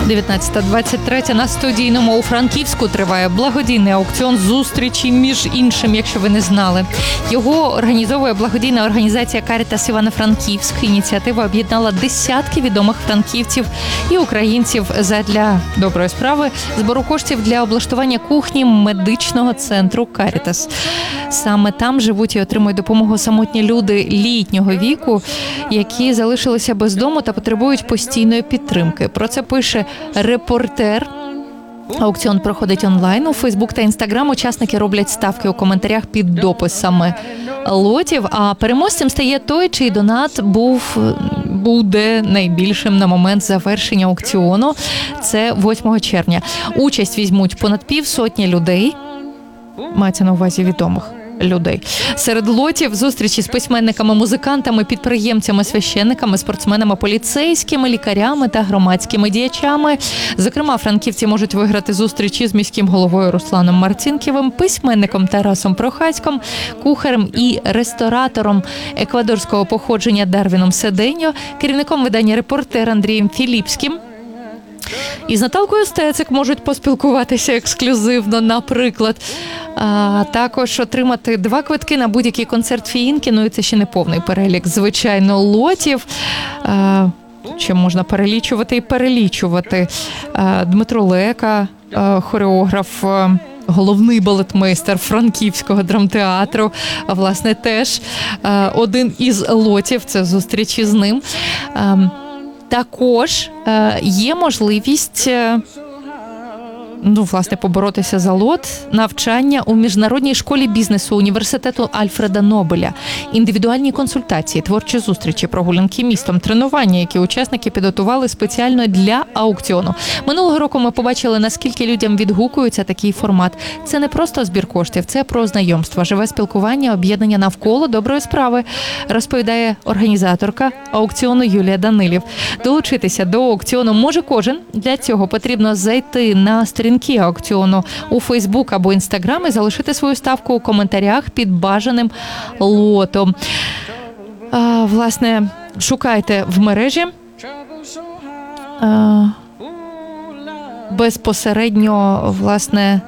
19:23 на студійному у Франківську триває благодійний аукціон зустрічі, між іншим, якщо ви не знали. Його організовує благодійна організація «Карітас Івано-Франківськ». Ініціатива об'єднала десятки відомих франківців і українців задля доброї справи збору коштів для облаштування кухні медичного центру «Карітас». Саме там живуть і отримують допомогу самотні люди літнього віку, які залишилися без дому та потребують постійної підтримки. Про це пише «Репортер». Аукціон проходить онлайн. У Фейсбук та Інстаграм учасники роблять ставки у коментарях під дописами лотів, а переможцем стає той, чий донат буде найбільшим на момент завершення аукціону. Це 8 червня. Участь візьмуть понад півсотні людей, мається на увазі відомих людей. Серед лотів зустрічі з письменниками, музикантами, підприємцями, священниками, спортсменами, поліцейськими, лікарями та громадськими діячами. Зокрема, франківці можуть виграти зустрічі з міським головою Русланом Марцінківим, письменником Тарасом Прохацьким, кухарем і ресторатором еквадорського походження Дарвіном Седеньо, керівником видання «Репортер» Андрієм Філіпським. І з Наталкою Стецик можуть поспілкуватися ексклюзивно, наприклад. А також отримати 2 квитки на будь-який концерт Фіїнки. Ну і це ще не повний перелік, звичайно, лотів. Ще можна перелічувати і перелічувати. Дмитро Лека, хореограф, головний балетмейстер Франківського драмтеатру, власне, теж один із лотів, це зустрічі з ним. Також є можливість, власне, поборотися за лот, навчання у Міжнародній школі бізнесу університету Альфреда Нобеля, індивідуальні консультації, творчі зустрічі, прогулянки містом, тренування, які учасники підготували спеціально для аукціону. Минулого року ми побачили, наскільки людям відгукується такий формат. Це не просто збір коштів, це про знайомства, живе спілкування, об'єднання навколо доброї справи, розповідає організаторка аукціону Юлія Данилів. Долучитися до аукціону може кожен. Для цього потрібно зайти на сторінки аукціону у Фейсбук або Інстаграм і залишити свою ставку у коментарях під бажаним лотом. Власне, шукайте в мережі безпосередньо, власне,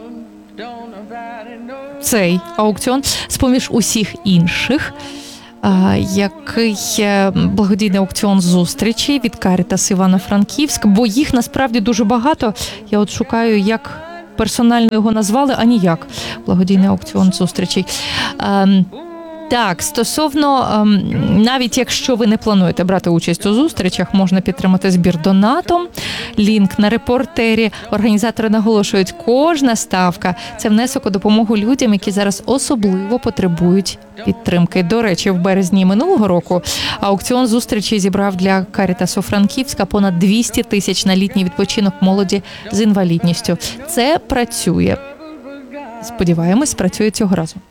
цей аукціон з-поміж усіх інших, який благодійний аукціон зустрічі від «Карітас Івано-Франківськ», бо їх насправді дуже багато. Я от шукаю, як персонально його назвали, а ніяк. Благодійний аукціон зустрічей. Так, стосовно, навіть якщо ви не плануєте брати участь у зустрічах, можна підтримати збір донатом. Лінк на репортері. Організатори наголошують, кожна ставка – це внесок у допомогу людям, які зараз особливо потребують підтримки. До речі, в березні минулого року аукціон зустрічі зібрав для «Карітасу Франківська» понад 200 тисяч на літній відпочинок молоді з інвалідністю. Це працює. Сподіваємось, працює цього разу.